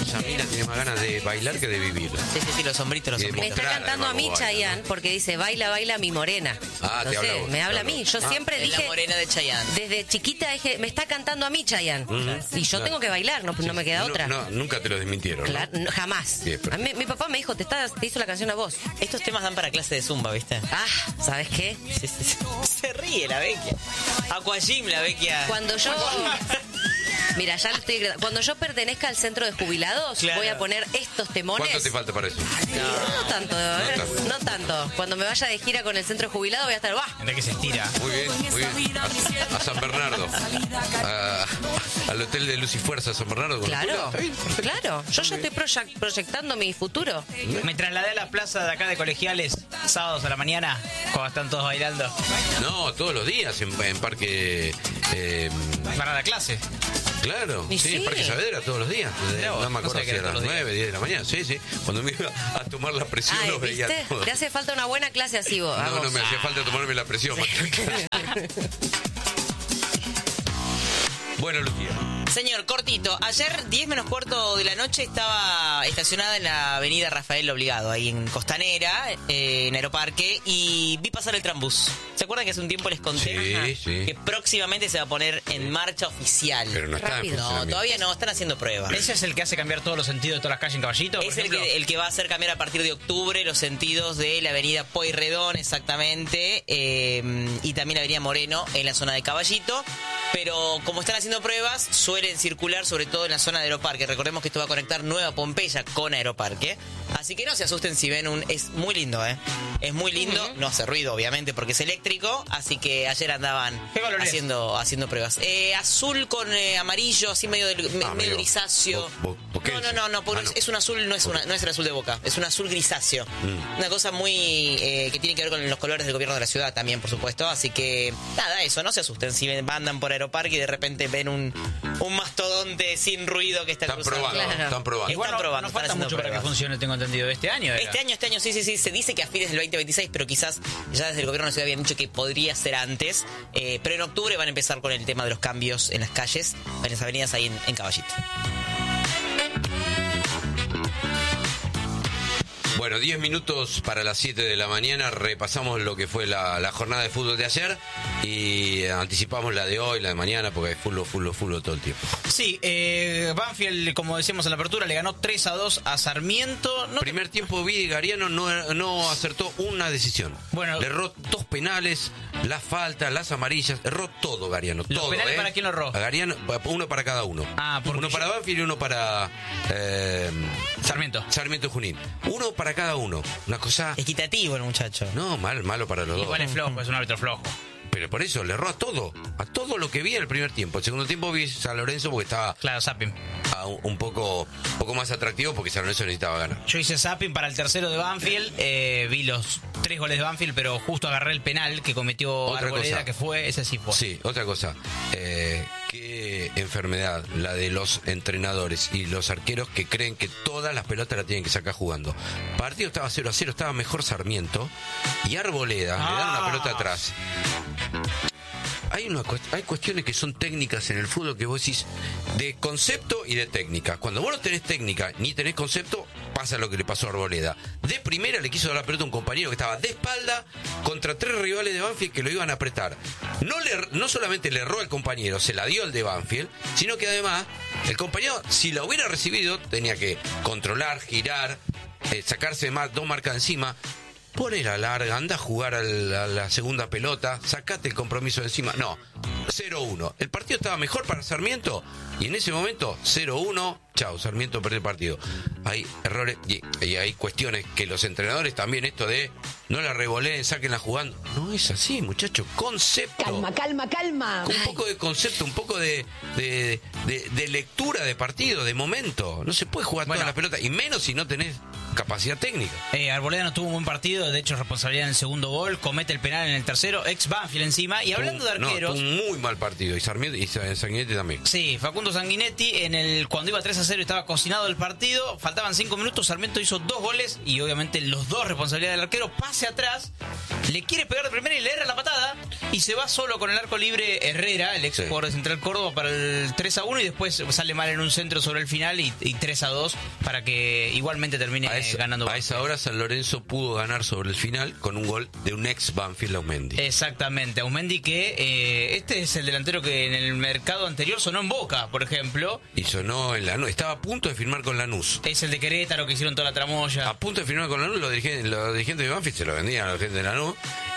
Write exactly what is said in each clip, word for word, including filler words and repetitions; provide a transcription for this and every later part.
Samira tiene más ganas de bailar que de vivir. Sí, sí, sí, los sombritos, los sombritos. Me está cantando a mí Chayanne porque dice, baila, baila mi morena. Ah, te habla vos, me te habla a habla mí. vos. Yo Ah. siempre Es dije, la morena de Chayanne. desde chiquita dije, me está cantando a mí Chayanne. Ujú. Y yo Claro. tengo que bailar, no, no me queda No, otra. no, nunca te lo desmintieron. ¿no? Claro, no, jamás. Bien, A mí- mi papá me dijo, te, está, te hizo la canción a vos. Estos temas dan para clase de zumba, ¿viste? Ah, ¿sabes qué? Sí, sí, sí. Se ríe la Vecchia. Aquagym, la Vecchia. Cuando yo... Mira, ya lo estoy... Cuando yo pertenezca al centro de jubilados, Claro. voy a poner estos temones. ¿Cuánto te falta para eso? No, tanto, ¿eh? tanto. no tanto. Cuando me vaya de gira con el centro de jubilados voy a estar... ¡Bah! Entre que se estira. Muy bien, muy bien. A, a San Bernardo. A- al hotel de Luz y Fuerza, San Bernardo. con Claro, la escuela. Está bien, perfecto. claro. Yo ya estoy proyec- proyectando mi futuro. Me trasladé a la plaza de acá de Colegiales, sábados a la mañana, cuando están todos bailando. No, todos los días en, en Parque... eh, Para la clase. claro, Y sí, sí. en Parque Saavedra todos los días. Mirá vos, No me no acuerdo sabía si que era era a las todos los nueve, diez de la mañana. Sí, sí. Cuando me iba a tomar la presión Ay, los veía ¿viste? todos. Te hace falta una buena clase así vos. a No, vos. no me hacía falta tomarme la presión. Bueno, Lucía. Señor, cortito. Ayer, diez menos cuarto de la noche, estaba estacionada en la avenida Rafael Obligado, ahí en Costanera, eh, en Aeroparque, y vi pasar el trambús. ¿Se acuerdan que hace un tiempo les conté Sí, Ajá. sí. que próximamente se va a poner en marcha oficial? Pero no está en Rápido. No, funcionamiento. todavía no, están haciendo pruebas. ¿Ese es el que hace cambiar todos los sentidos de todas las calles en Caballito, por Es el ejemplo? que, el que va a hacer cambiar a partir de octubre los sentidos de la avenida Pueyrredón, exactamente, eh, y también la avenida Moreno en la zona de Caballito. Pero como están haciendo pruebas, suelen circular sobre todo en la zona de Aeroparque. Recordemos que esto va a conectar Nueva Pompeya con Aeroparque. Así que no se asusten si ven un... Es muy lindo, ¿eh? Es muy lindo. No hace ruido, obviamente, porque es eléctrico. Así que ayer andaban ¿Qué color es? haciendo, haciendo pruebas. Eh, azul con eh, amarillo, así medio, del- me- Ah, medio medio grisáceo. bo- bo- boquense. No, no, no, no, porque Ah, no. es un azul, no es, una, no es el azul de Boca, es un azul grisáceo. Mm. Una cosa muy... eh, que tiene que ver con los colores del gobierno de la ciudad también, por supuesto. Así que, nada, eso, no se asusten si ven- andan por Aeroparque y de repente ven un, un mastodonte sin ruido que está Están cruzando. probando, Claro. están probando. Igual están no, probando, no están falta haciendo mucho para que pruebas. funcione, tengo entendido, este año. era. Este año, este año, sí, sí, sí, se dice que a fines del veinte veintiséis, pero quizás ya desde el gobierno de la ciudad habían dicho que podría ser antes. Eh, pero en octubre van a empezar con el tema de los cambios en las calles, en las avenidas ahí en, en Caballito. Bueno, diez minutos para las siete de la mañana. Repasamos lo que fue la, la jornada de fútbol de ayer y anticipamos la de hoy, la de mañana, porque es fútbol, fútbol, fútbol todo el tiempo. Sí, eh, Banfield, como decíamos en la apertura, le ganó tres a dos a Sarmiento. No te- Primer tiempo, Vidi Gariano no, no acertó una decisión. Bueno. Le erró dos penales, las faltas, las amarillas, erró todo Gariano. ¿Los todo, penales ¿eh? para quién lo erró? A Gariano, uno para cada uno. Ah, porque uno yo- para Banfield y uno para eh, Sarmiento. Sarmiento Junín. Uno para cada uno. Una cosa... Equitativo el muchacho. No, mal, malo para los dos. Igual es flojo, es un árbitro flojo. Pero por eso le erró a todo, a todo lo que vi en el primer tiempo. El segundo tiempo vi San Lorenzo porque estaba Claro, zapping. a un, un poco, un poco más atractivo porque San Lorenzo necesitaba ganar. Yo hice zapping para el tercero de Banfield, eh, vi los tres goles de Banfield, pero justo agarré el penal que cometió Otra Arboleda, cosa. que fue, ese sí fue. Sí, otra cosa. Eh, qué enfermedad la de los entrenadores y los arqueros que creen que todas las pelotas la tienen que sacar jugando. Partido estaba cero a cero, estaba mejor Sarmiento y Arboleda le dan una Ah. pelota atrás. Hay, una, cuest- hay cuestiones que son técnicas en el fútbol que vos decís de concepto y de técnica. Cuando vos no tenés técnica ni tenés concepto, pasa lo que le pasó a Arboleda. De primera le quiso dar la pelota a un compañero que estaba de espalda contra tres rivales de Banfield que lo iban a apretar. No, le, no solamente le erró al compañero, se la dio el de Banfield, sino que además el compañero, si la hubiera recibido, tenía que controlar, girar, eh, sacarse más, dos marcas encima. Poner a larga, anda a jugar al- a la segunda pelota, sacate el compromiso de encima. No, cero uno. El partido estaba mejor para Sarmiento y en ese momento cero uno, chao, Sarmiento perdió el partido. Hay errores y, y hay cuestiones que los entrenadores también, esto de no la revoleen, sáquenla jugando. No es así, muchachos, concepto. Calma, calma, calma. Un poco de concepto, un poco de, de, de- de lectura de partido, de momento. No se puede jugar Bueno. toda la pelota, y menos si no tenés capacidad técnica. Eh, Arboleda no tuvo un buen partido, de hecho responsabilidad en el segundo gol, comete el penal en el tercero, ex Banfield encima, y hablando de Tuvo- arqueros... No, tuvo un muy mal partido. Y Sarmiento y Sa- Sanguinetti también. Sí, Facundo Sanguinetti, en el cuando iba tres a cero estaba cocinado el partido, faltaban cinco minutos, Sarmiento hizo dos goles y obviamente los dos responsabilidad del arquero, pase atrás, le quiere pegar de primera y le erra la patada y se va solo con el arco libre Herrera, el ex Sí. jugador de Central Córdoba, para el tres a uno y después sale mal en un centro sobre el final y, y tres a dos para que igualmente termine A esa, ganando. a esa hora San Lorenzo pudo ganar sobre el final con un gol de un ex Banfield Aumendi. Exactamente, Aumendi que eh, este es el delantero que en el mercado anterior sonó en Boca, por ejemplo. Y sonó en Lanús. Estaba a punto de firmar con Lanús. Es el de Querétaro que hicieron toda la tramoya. A punto de firmar con Lanús, los dirigentes, los dirigentes de Banfield se lo vendían a la gente de Lanús.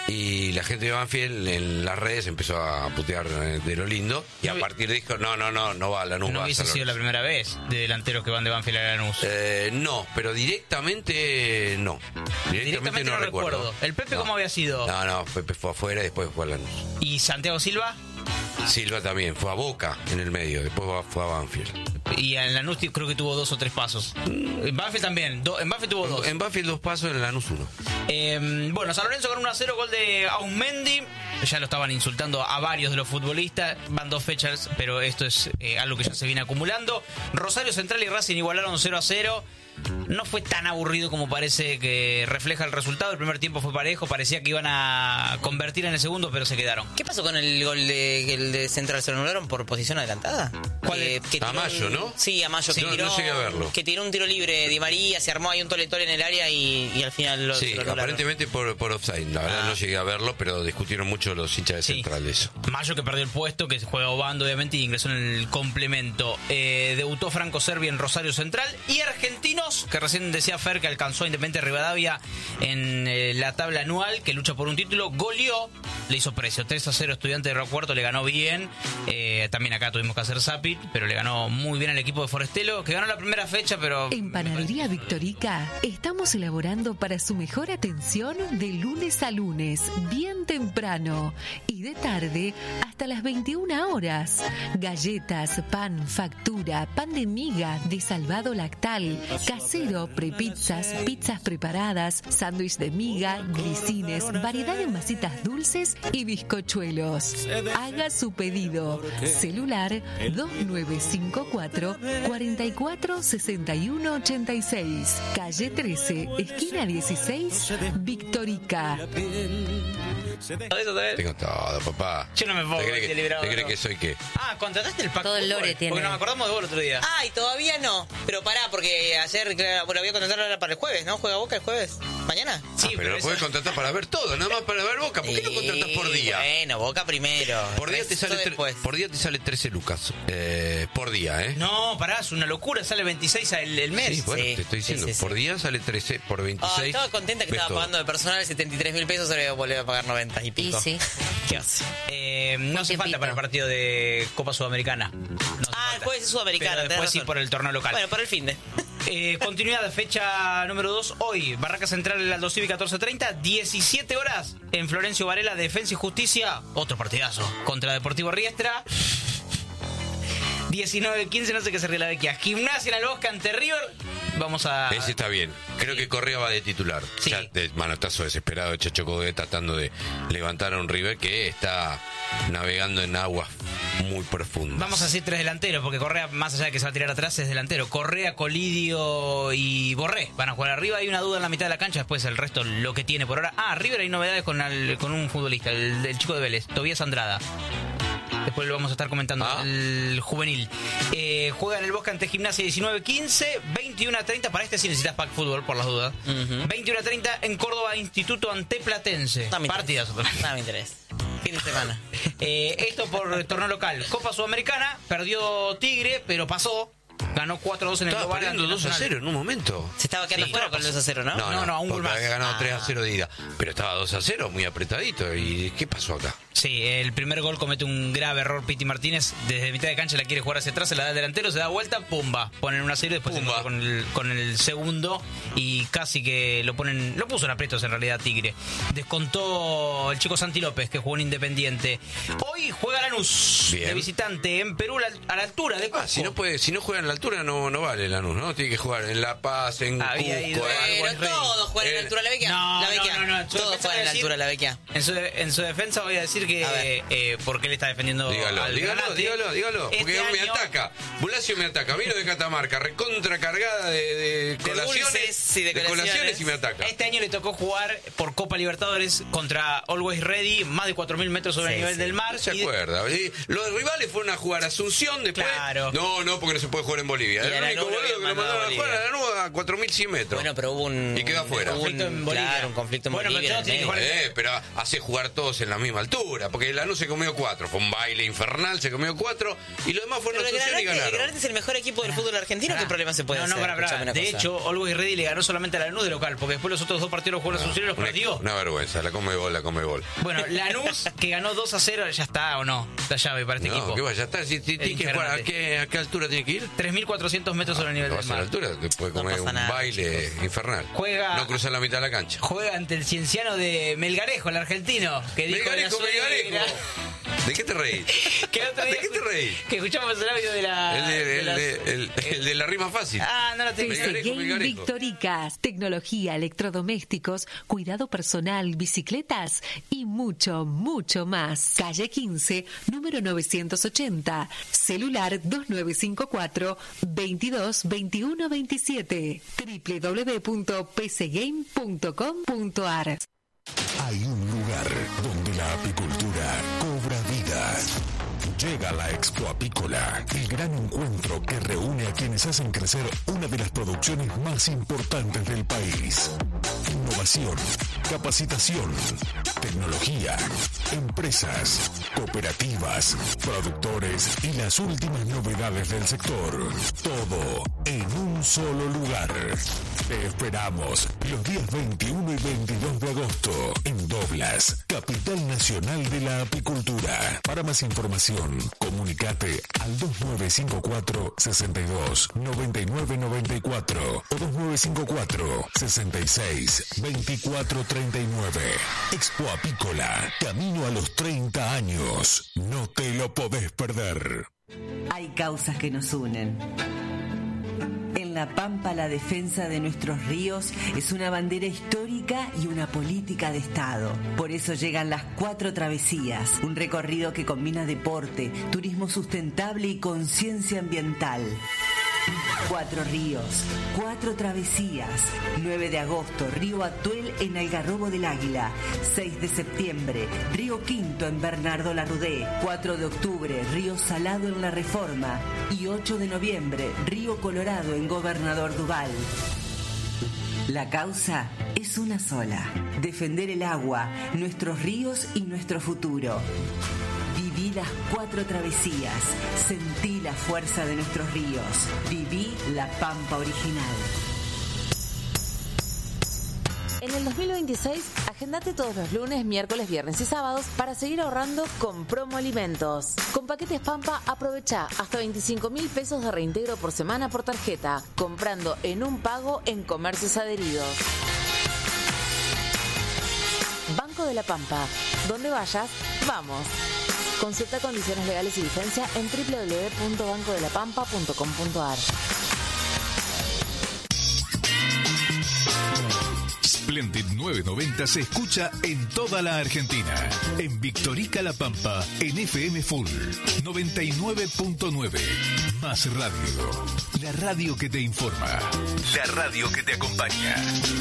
Y la gente de Banfield en las redes empezó a putear de lo lindo. Y a partir de dijo, no, no, no, no va a Lanús. No va a hubiese San sido la Lorenzo. primera vez de delanteros que van de Banfield a Lanús. Eh, no, pero directamente no. Directamente, Directamente no recuerdo. ¿El Pepe No. cómo había sido? No, no, Pepe fue afuera y después fue a Lanús. ¿Y Santiago Silva? Silva también, fue a Boca en el medio, después fue a Banfield. Y en Lanús t- creo que tuvo dos o tres pasos. En Banfield también. Do- en Banfield tuvo dos. En Banfield dos pasos, en Lanús uno. Eh, bueno, San Lorenzo con uno a cero, gol de Aumendi. Ya lo estaban insultando a varios de los futbolistas. Van dos fechas, pero esto es eh, algo que ya se viene acumulando. Rosario Central y Racing igualaron cero a cero. No fue tan aburrido como parece que refleja el resultado. El primer tiempo fue parejo, parecía que iban a convertir en el segundo, pero se quedaron. ¿Qué pasó con el gol de, el de Central? ¿Se lo anularon por posición adelantada? ¿Cuál Que- es? que tiró Amayo, un- ¿no? Sí, Amayo. Sí, que no- tiró, no llegué a verlo. Que tiró un tiro libre Di María, se armó ahí un tole-tole en el área y, y al final lo, Sí, se lo anularon. aparentemente por, por offside. La verdad Ah. no llegué a verlo, pero discutieron mucho los hinchas de Sí. Central de eso. Mayo que perdió el puesto, que se juega Obando obviamente y ingresó en el complemento. Eh, debutó Franco Servi en Rosario Central y Argentinos, que recién decía Fer que alcanzó a Independiente Rivadavia en eh, la tabla anual, que lucha por un título, goleó, le hizo precio, tres a cero Estudiante de Río Cuarto, le ganó bien. Eh, también acá tuvimos que hacer zapping, pero le ganó muy bien al equipo de Forestelo, que ganó la primera fecha, pero... En Panadería Victorica estamos elaborando para su mejor atención de lunes a lunes, bien temprano y de tarde hasta las veintiuna horas. Galletas, pan, factura, pan de miga, de salvado lactal, casero, prepizzas, pizzas preparadas, sándwich de miga, glicines, variedad de masitas dulces y bizcochuelos. Haga su pedido. Celular dos nueve cinco cuatro, cuatro cuatro seis uno ocho seis. Calle trece, esquina dieciséis, Victorica. Eso también. Tengo todo, papá. Yo no me pongo ¿Te crees este que, librado, te crees no. que soy qué? Ah, ¿contrataste el pack Todo el fútbol? lore tiene. Porque nos acordamos de vos el otro día. Ay, todavía no. Pero pará, porque ayer, claro, bueno, voy a contratar ahora para el jueves, ¿no? ¿Juega Boca el jueves? ¿Mañana? Sí, Ah, pero, pero lo eso- podés contratar para ver todo, nada más para ver Boca. ¿Por qué no contratas por día? Bueno, Boca primero. Por día, te Resto sale tre- después. por día te sale trece lucas. Eh, por día, ¿eh? No, pará, es una locura, sale veintiséis el, el mes. Sí, bueno, sí, te estoy sí, diciendo, sí, sí. por día sale trece, por Ah, veintiséis. estaba contenta que ves estaba todo. pagando de personal setenta y tres mil pesos, ahora voy a volver a pagar noventa y pico. Y sí. ¿Qué hace? Eh, no Un hace falta tiempito. para el partido de Copa Sudamericana. No hace Ah, falta. el jueves es Sudamericana, Pero tenés después sí razón. por el torneo local. Bueno, por el fin de. Eh, continuidad de fecha número dos. Hoy, Barraca Central, Aldo Civi, catorce treinta. diecisiete horas en Florencio Varela, Defensa y Justicia. Otro partidazo contra Deportivo Riestra. diecinueve quince, no sé qué se ríe la vecchia. Gimnasia en el Bosque ante River. Vamos a... Ese está bien. Creo que Correa va de titular. Sí. Ya de manotazo desesperado de Chacho Codé tratando de levantar a un River que está navegando en aguas muy profundas. Vamos a decir tres delanteros, porque Correa, más allá de que se va a tirar atrás, es delantero. Correa, Colidio y Borré van a jugar arriba. Hay una duda en la mitad de la cancha, después el resto lo que tiene por ahora. Ah, River hay novedades con, el- con un futbolista, el, el chico de Vélez, Tobías Andrada. Después lo vamos a estar comentando, Ah. el juvenil. Eh, juega en el Bosque ante Gimnasia diecinueve quince, veintiuno a treinta. Para este sí necesitas pack fútbol, por las dudas. Ujú. veintiuno a treinta en Córdoba, Instituto ante Platense. No me Partidazo interesa. también. No me interesa. Fin de semana. Eh, esto por torneo local. Copa Sudamericana, perdió Tigre, pero pasó. Ganó cuatro a dos en el Estaba global perdiendo ante dos a Nacional. cero en un momento. Se estaba quedando Sí, fuera no, con el dos a cero, ¿no? No, No, no, no, un gol porque más. había ganado Ah. tres a cero de ida. Pero estaba dos a cero, muy apretadito. ¿Y qué pasó acá? Sí, el primer gol comete un grave error Piti Martínez. Desde mitad de cancha la quiere jugar hacia atrás, se la da al delantero, se da vuelta, pumba. Ponen una serie, después se Pumba. encuentra con el, con el segundo y casi que lo ponen, lo puso en aprietos en realidad Tigre. Descontó el chico Santi López, que jugó en Independiente. Hoy juega Lanús Bien. de visitante en Perú, la- a la altura de Cusco. Ah, si no puede, si no juega en la altura altura no, no vale Lanús, ¿no? Tiene que jugar en La Paz, en Había Cusco. ido en- Pero todos juegan en la altura de la Vecchia. No, la Vecchia. no, no, no. Yo Todos pensaba juegan en la decir- altura de la Vecchia. En su, en su defensa voy a decir que A ver. eh, porque él está defendiendo Dígalo, al dígalo, Granate. dígalo, dígalo. Este Porque me año- ataca. Bulacio me ataca. Vino de Catamarca, recontra cargada de, de colaciones. dulces y de colaciones. y me ataca. Este año le tocó jugar por Copa Libertadores contra Always Ready, más de cuatro mil metros sobre Sí, el nivel sí. del mar. No se y de- acuerda. Y los rivales fueron a jugar a Asunción después. Claro. No, no, porque no se puede jugar en Bolivia. Y El a único Lanús lo boludo que habían lo mandaron a mandado a jugar a Lanús a cuatro mil cien metros. Bueno, pero hubo un... Y quedó afuera. hubo un- Conflicto en Bolivia. Claro, un conflicto en Bueno, pero Bolivia. todos tienen que en el medio. Eh, pero hace jugar todos en la misma altura, porque Lanús se comió cuatro, fue un baile infernal, se comió cuatro, y los demás fueron a Pero el Asunción y Granate, el ganaron. Granate es el mejor equipo del fútbol argentino. ¿Qué problema se puede no, hacer? No, para, para. Escuchame una De cosa. hecho, Always Ready le ganó solamente a Lanús de local, porque después los otros dos partidos los jugó la Asunción y los Una, perdió. una vergüenza, la come gol, la come gol. Bueno, Lanús, que ganó dos a cero, ya está o no, la llave para este No, equipo. que vaya a estar, si, si, tiene que jugar, ¿a qué, ¿a qué altura tiene que ir? tres mil cuatrocientos metros sobre el nivel No del vas a la mar. altura, te puede No comer pasa un nada, baile infernal. Juega- No cruzar la mitad de la cancha. Juega ante el cienciano de Melgarejo, el argentino, que dijo Melgarejo, de la suegra- Melgarejo. ¿De qué te reís? que el otro ¿De día qué te reís? Que escuchamos el audio de la... El de, de el, las- de, el, el de la rima fácil. Ah, no lo tengo. Melgarejo, P C Game Melgarejo. Victoricas, tecnología, electrodomésticos, cuidado personal, bicicletas y mucho, mucho más. Calle quince, número novecientos ochenta, celular dos nueve cinco cuatro, veintidós veintiuno veintisiete, doble u doble u doble u punto p c game punto com punto a r. Hay un lugar donde la apicultura cobra vida. Llega la Expo Apícola, el gran encuentro que reúne a quienes hacen crecer una de las producciones más importantes del país. Innovación, capacitación, tecnología, empresas, cooperativas, productores y las últimas novedades del sector. Todo en un solo lugar. Te esperamos los días veintiuno y veintidós de agosto en Doblas, capital nacional de la apicultura. Para más información, comunicate al dos nueve cinco cuatro, sesenta y dos, noventa y nueve noventa y cuatro o dos nueve cinco cuatro, sesenta y seis, veinticuatro treinta y nueve. Expo Apícola, camino a los treinta años. No te lo podés perder. Hay causas que nos unen. En La Pampa, la defensa de nuestros ríos es una bandera histórica y una política de Estado. Por eso llegan las Cuatro Travesías, un recorrido que combina deporte, turismo sustentable y conciencia ambiental. Cuatro ríos, cuatro travesías. nueve de agosto, Río Atuel en Algarrobo del Águila. seis de septiembre, Río Quinto en Bernardo Larrudé. cuatro de octubre, Río Salado en La Reforma. Y ocho de noviembre, Río Colorado en Gobernador Duval. La causa es una sola: defender el agua, nuestros ríos y nuestro futuro. Viví las cuatro travesías, sentí la fuerza de nuestros ríos, viví la Pampa original. En el dos mil veintiséis, agendate todos los lunes, miércoles, viernes y sábados para seguir ahorrando con Promo Alimentos. Con paquetes Pampa, aprovecha hasta veinticinco mil pesos de reintegro por semana por tarjeta, comprando en un pago en comercios adheridos. Banco de la Pampa. Donde vayas, vamos. Consulta condiciones legales y vigencia en doble u doble u doble u punto banco de la pampa punto com punto a r. Splendid novecientos noventa se escucha en toda la Argentina. En Victorica La Pampa, en F M Full noventa y nueve punto nueve. Más radio. La radio que te informa. La radio que te acompaña.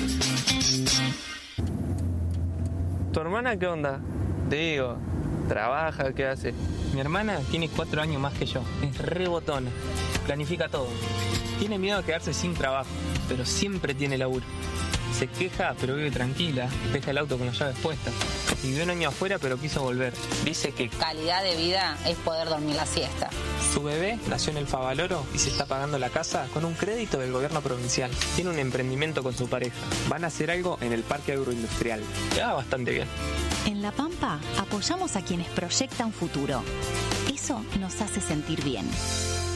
¿Tu hermana qué onda? Te digo, ¿trabaja? ¿Qué hace? Mi hermana tiene cuatro años más que yo. Es re botona. Planifica todo. Tiene miedo de quedarse sin trabajo, pero siempre tiene laburo. Se queja, pero vive tranquila. Deja el auto con las llaves puestas. Vivió un año afuera, pero quiso volver. Dice que calidad de vida es poder dormir la siesta. su bebé nació en el Favaloro y se está pagando la casa con un crédito del gobierno provincial. Tiene un emprendimiento con su pareja. Van a hacer algo en el parque agroindustrial. Ya va bastante bien. En La Pampa apoyamos a quienes proyectan futuro. Eso nos hace sentir bien.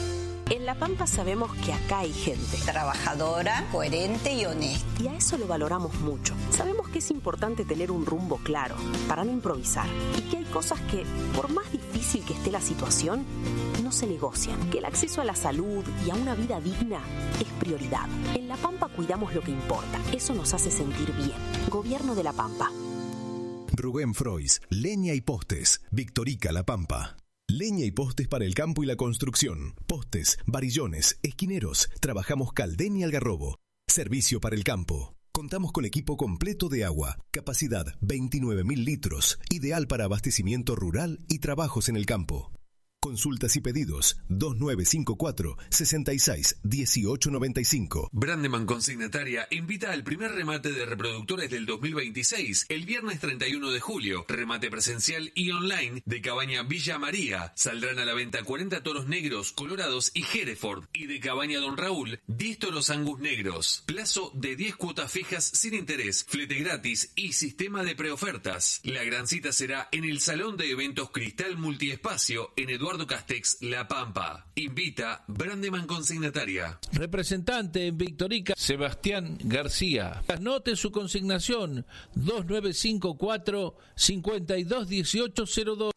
En La Pampa sabemos que acá hay gente trabajadora, coherente y honesta. Y a eso lo valoramos mucho. Sabemos que es importante tener un rumbo claro para no improvisar. Y que hay cosas que, por más difícil que esté la situación, no se negocian. Que el acceso a la salud y a una vida digna es prioridad. En La Pampa cuidamos lo que importa. Eso nos hace sentir bien. Gobierno de La Pampa. Rubén Frois, Leña y Postes, Victorica La Pampa. Leña y postes para el campo y la construcción. Postes, varillones, esquineros. Trabajamos Caldén y Algarrobo. Servicio para el campo. Contamos con equipo completo de agua. Capacidad veintinueve mil litros. Ideal para abastecimiento rural y trabajos en el campo. Consultas y pedidos dos nueve cinco cuatro, seis seis uno ocho nueve cinco. Brandeman Consignataria invita al primer remate de reproductores del dos mil veintiséis, el viernes treinta y uno de julio. Remate presencial y online de Cabaña Villa María. Saldrán a la venta cuarenta toros negros, colorados y Hereford. Y de Cabaña Don Raúl, diez toros Angus negros. Plazo de diez cuotas fijas sin interés, flete gratis y sistema de preofertas. La gran cita será en el Salón de Eventos Cristal Multiespacio en Eduardo Eduardo Castex, La Pampa. Invita Brandeman Consignataria. Representante en Victorica, Sebastián García. Anote su consignación dos nueve cinco cuatro, cinco dos uno ocho cero dos.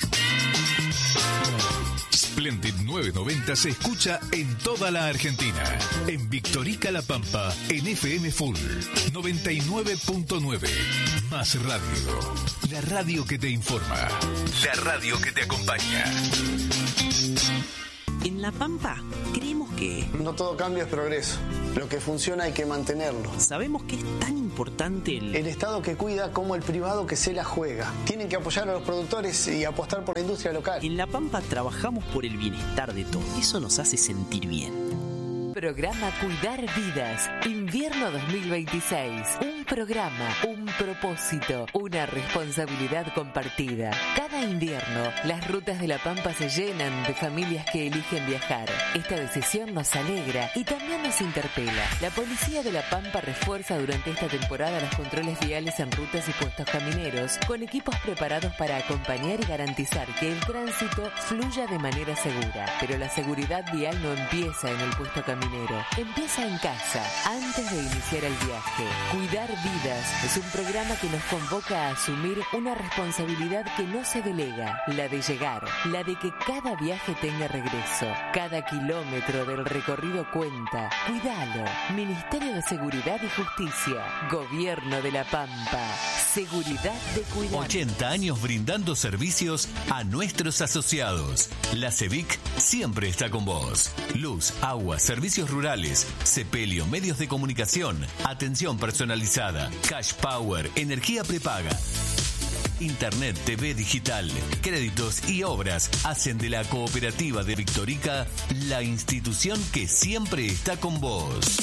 Splendid novecientos noventa se escucha en toda la Argentina. En Victorica La Pampa, en F M Full noventa y nueve punto nueve. Más radio. La radio que te informa. La radio que te acompaña. En La Pampa creemos que... No todo cambio es progreso. Lo que funciona hay que mantenerlo. Sabemos que es tan importante el... El Estado que cuida como el privado que se la juega. Tienen que apoyar a los productores y apostar por la industria local. En La Pampa trabajamos por el bienestar de todos. Eso nos hace sentir bien. Programa Cuidar Vidas, invierno dos mil veintiséis. Un programa, un propósito, una responsabilidad compartida. Cada invierno, las rutas de La Pampa se llenan de familias que eligen viajar. Esta decisión nos alegra y también nos interpela. La Policía de La Pampa refuerza durante esta temporada los controles viales en rutas y puestos camineros, con equipos preparados para acompañar y garantizar que el tránsito fluya de manera segura. Pero la seguridad vial no empieza en el puesto caminero. Empieza en casa, antes de iniciar el viaje. Cuidar Vidas es un programa que nos convoca a asumir una responsabilidad que no se delega, la de llegar, la de que cada viaje tenga regreso. Cada kilómetro del recorrido cuenta. Cuidalo. Ministerio de Seguridad y Justicia. Gobierno de La Pampa. Seguridad de cuidar. ochenta años brindando servicios a nuestros asociados. La CEVIC siempre está con vos. Luz, agua, servicios rurales, Sepelio, medios de comunicación, atención personalizada, cash power, energía prepaga. Internet, T V digital, créditos y obras hacen de la Cooperativa de Victorica la institución que siempre está con vos.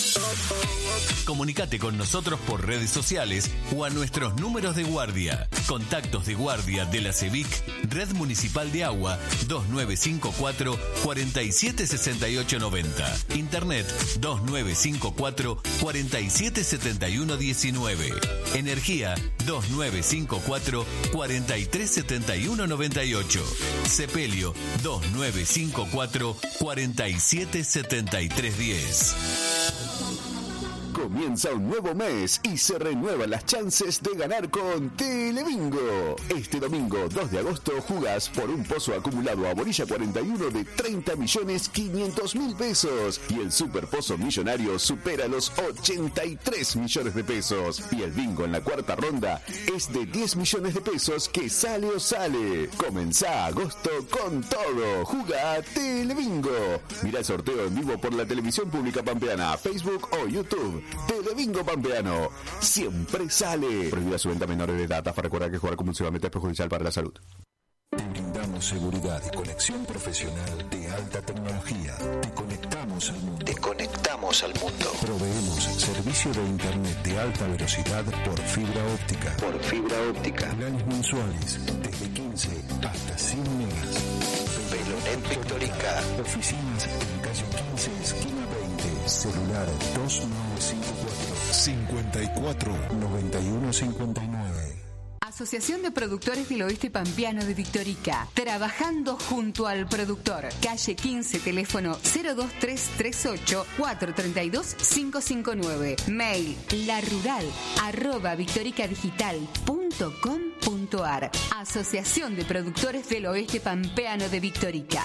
Comunicate con nosotros por redes sociales o a nuestros números de guardia. Contactos de guardia de la CEVIC, Red Municipal de Agua, dos nueve cinco cuatro, cuatro siete seis ocho nueve cero. Internet, dos nueve cinco cuatro, cuatro siete siete uno uno nueve. Energía, dos nueve cinco cuatro, cuatro tres siete uno nueve ocho. Sepelio, dos nueve cinco cuatro, cuatro siete siete tres uno cero. Comienza un nuevo mes y se renuevan las chances de ganar con Telebingo. Este domingo dos de agosto jugás por un pozo acumulado a Borilla cuarenta y uno de treinta millones quinientos mil pesos y el super pozo millonario supera los ochenta y tres millones de pesos y el bingo en la cuarta ronda es de diez millones de pesos que sale o sale. Comenzá agosto con todo. Juga Telebingo. Mirá el sorteo en vivo por la televisión pública pampeana, Facebook o YouTube. Telebingo Pampeano, siempre sale. Prohibida su venta a menores de edad. Para recordar que jugar compulsivamente es perjudicial para la salud. Te brindamos seguridad y conexión profesional de alta tecnología. Te conectamos al mundo. Te conectamos al mundo. Proveemos servicio de internet de alta velocidad por fibra óptica. Por fibra óptica. Planes mensuales desde quince hasta cien megas. Pelonet Victorica. Oficinas en calle quince, esquina veinte. Celular dos nueve cinco cuatro, cincuenta y cuatro, noventa y uno cincuenta y nueve. Asociación de Productores del Oeste Pampeano de Victorica. Trabajando junto al productor. Calle quince, teléfono cero dos tres tres ocho cuatro tres dos cinco cinco nueve. Mail larural arroba victoricadigital punto com punto ar. Asociación de Productores del Oeste Pampeano de Victorica.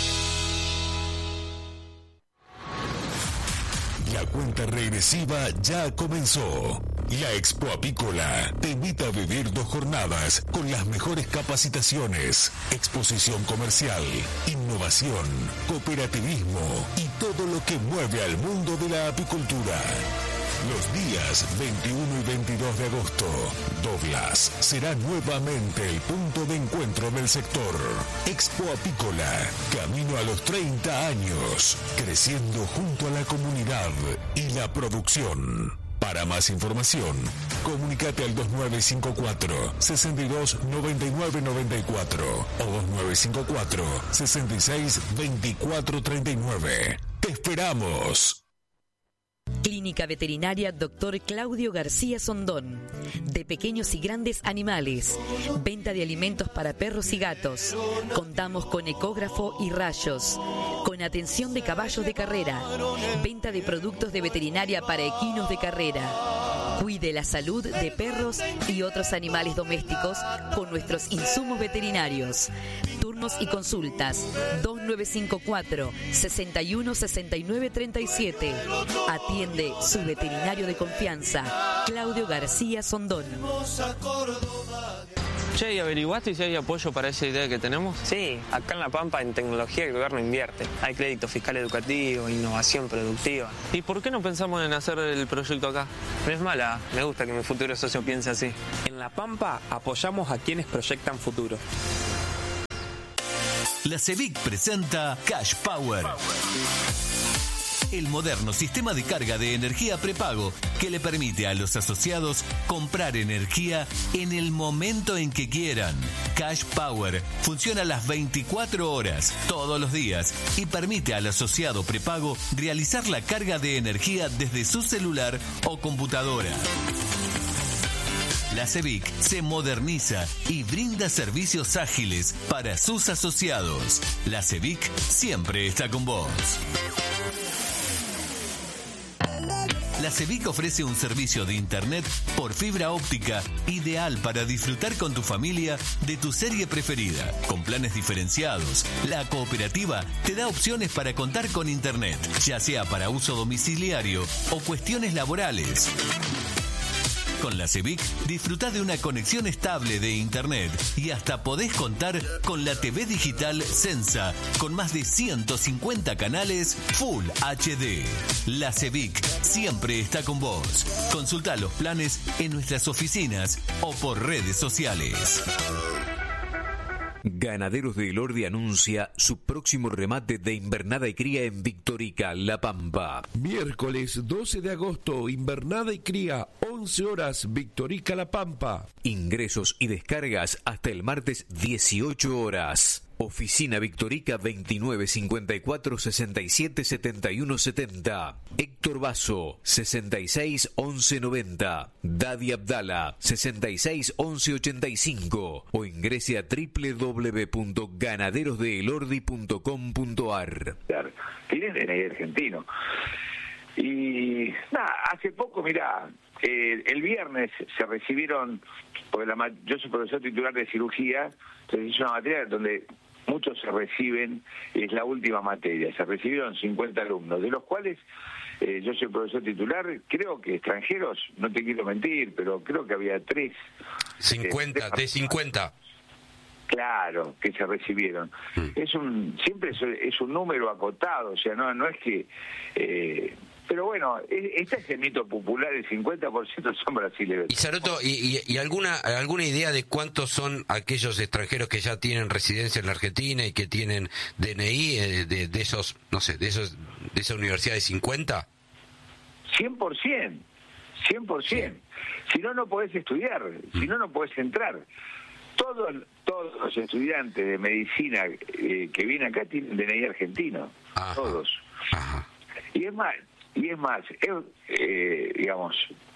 La cuenta regresiva ya comenzó. La Expo Apícola te invita a vivir dos jornadas con las mejores capacitaciones, exposición comercial, innovación, cooperativismo y todo lo que mueve al mundo de la apicultura. Los días veintiuno y veintidós de agosto, Douglas será nuevamente el punto de encuentro del sector. Expo Apícola, camino a los treinta años, creciendo junto a la comunidad y la producción. Para más información, comunícate al dos nueve cinco cuatro, seis dos nueve nueve nueve cuatro o dos nueve cinco cuatro, seis seis dos cuatro tres nueve. ¡Te esperamos! Clínica Veterinaria Doctor Claudio García Sondón. De pequeños y grandes animales. Venta de alimentos para perros y gatos. Contamos con ecógrafo y rayos. Con atención de caballos de carrera. Venta de productos de veterinaria para equinos de carrera. Cuide la salud de perros y otros animales domésticos con nuestros insumos veterinarios. Turnos y consultas dos nueve cinco cuatro, sesenta y uno, sesenta y nueve, treinta y siete. Atiende su veterinario de confianza, Claudio García Sondón. Che, ¿y averiguaste si hay apoyo para esa idea que tenemos? Sí, acá en La Pampa en tecnología el gobierno invierte. Hay crédito fiscal educativo, innovación productiva. ¿Y por qué no pensamos en hacer el proyecto acá? No es mala, me gusta que mi futuro socio piense así. En La Pampa apoyamos a quienes proyectan futuro. La CEVIC presenta Cash Power. El moderno sistema de carga de energía prepago que le permite a los asociados comprar energía en el momento en que quieran. Cash Power funciona las veinticuatro horas, todos los días, y permite al asociado prepago realizar la carga de energía desde su celular o computadora. La CEVIC se moderniza y brinda servicios ágiles para sus asociados. La CEVIC siempre está con vos. La CEVIC ofrece un servicio de internet por fibra óptica ideal para disfrutar con tu familia de tu serie preferida. Con planes diferenciados, la cooperativa te da opciones para contar con internet, ya sea para uso domiciliario o cuestiones laborales. Con la CEVIC disfrutá de una conexión estable de internet y hasta podés contar con la T V digital Sensa con más de ciento cincuenta canales Full H D. La CEVIC siempre está con vos. Consultá los planes en nuestras oficinas o por redes sociales. Ganaderos de Elordi anuncia su próximo remate de invernada y cría en Victorica, La Pampa. Miércoles doce de agosto, invernada y cría, once horas, Victorica, La Pampa. Ingresos y descargas hasta el martes dieciocho horas. Oficina Victorica veintinueve cincuenta y cuatro sesenta y siete setenta y uno setenta. Héctor Basso sesenta y seis once noventa. Dadi Abdala sesenta y seis once ochenta y cinco o ingrese a doble u doble u doble u punto ganaderos de elordi punto com punto ar. Tienen D N I argentino. Y nada, hace poco, mirá, eh, el viernes se recibieron, porque la, yo soy profesor titular de cirugía, entonces es una materia donde muchos se reciben, es la última materia, se recibieron cincuenta alumnos, de los cuales eh, yo soy profesor titular, creo que extranjeros, no te quiero mentir, pero creo que había tres. cincuenta, de cincuenta. Claro, que se recibieron. Mm. Es un siempre es, es un número acotado, o sea, no no es que... Eh, pero bueno, este es el mito popular, el cincuenta por ciento son brasileños. Y Saroto, ¿y, y, y alguna alguna idea de cuántos son aquellos extranjeros que ya tienen residencia en la Argentina y que tienen D N I eh, de, de esos, no sé, de esos de esa universidad de cincuenta? cien por ciento, cien por ciento. Si no, no podés estudiar, si no, no podés entrar. Todos, todos los estudiantes de medicina eh, que vienen acá tienen D N I argentino, ajá, todos. Ajá. Y es más, y es más, es, eh, digamos,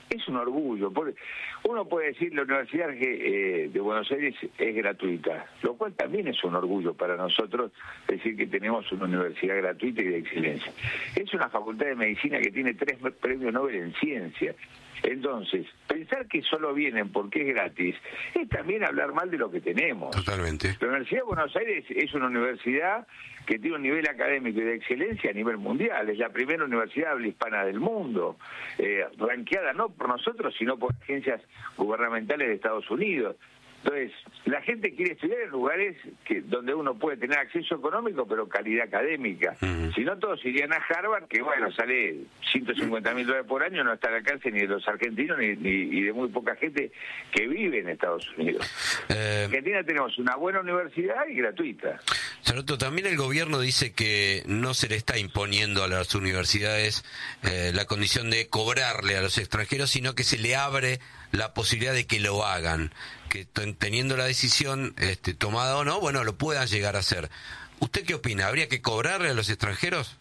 es un orgullo. Uno puede decir la Universidad de Buenos Aires es gratuita, lo cual también es un orgullo para nosotros decir que tenemos una universidad gratuita y de excelencia. Es una facultad de medicina que tiene tres premios Nobel en ciencia. Entonces, pensar que solo vienen porque es gratis es también hablar mal de lo que tenemos. Totalmente. La Universidad de Buenos Aires es una universidad que tiene un nivel académico y de excelencia a nivel mundial. Es la primera universidad habla hispana del mundo, eh, ranqueada no por nosotros, sino por agencias gubernamentales de Estados Unidos. Entonces, la gente quiere estudiar en lugares que donde uno puede tener acceso económico, pero calidad académica. Uh-huh. Si no, todos irían a Harvard, que bueno, sale ciento cincuenta mil dólares por año, no está al alcance ni de los argentinos ni, ni y de muy poca gente que vive en Estados Unidos. Eh... En Argentina tenemos una buena universidad y gratuita. Charuto, también el gobierno dice que no se le está imponiendo a las universidades eh, la condición de cobrarle a los extranjeros, sino que se le abre la posibilidad de que lo hagan, que teniendo la decisión este, tomada o no, bueno, lo puedan llegar a hacer. ¿Usted qué opina? ¿Habría que cobrarle a los extranjeros?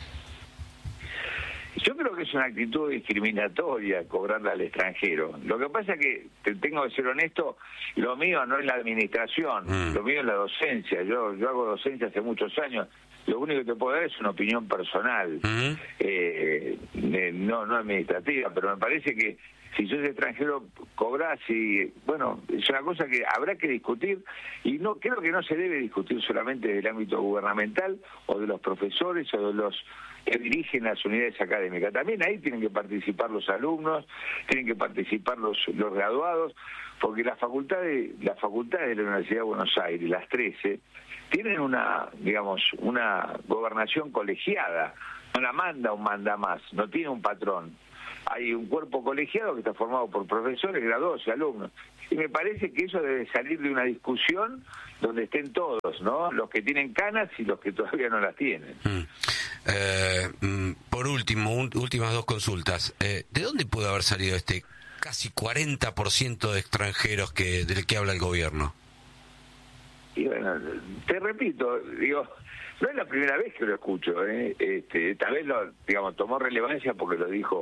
Yo creo que es una actitud discriminatoria cobrarle al extranjero. Lo que pasa es que, te tengo que ser honesto, lo mío no es la administración, mm. lo mío es la docencia. Yo, yo hago docencia hace muchos años. Lo único que te puedo dar es una opinión personal, mm. eh, no, no administrativa, pero me parece que si sos extranjero cobrás y, bueno, es una cosa que habrá que discutir y no creo que no se debe discutir solamente del ámbito gubernamental o de los profesores o de los que dirigen las unidades académicas. También ahí tienen que participar los alumnos, tienen que participar los, los graduados, porque las facultades, las facultades de la Universidad de Buenos Aires, las trece, tienen una, digamos, una gobernación colegiada, no la manda un manda más, no tiene un patrón. Hay un cuerpo colegiado que está formado por profesores, graduados y alumnos. Y me parece que eso debe salir de una discusión donde estén todos, ¿no? Los que tienen canas y los que todavía no las tienen. Mm. Eh, mm, por último, un, últimas dos consultas. Eh, ¿De dónde puede haber salido este casi cuarenta por ciento de extranjeros que del que habla el gobierno? Y bueno, te repito, digo, no es la primera vez que lo escucho, ¿eh? Este, tal vez lo, digamos, tomó relevancia porque lo dijo